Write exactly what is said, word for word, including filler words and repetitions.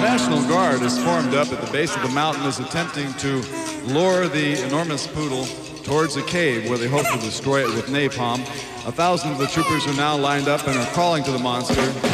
National Guard is formed up at the base of the mountain, is attempting to lure the enormous poodle towards a cave where they hope to destroy it with napalm. A thousand of the troopers are now lined up and are calling to the monster.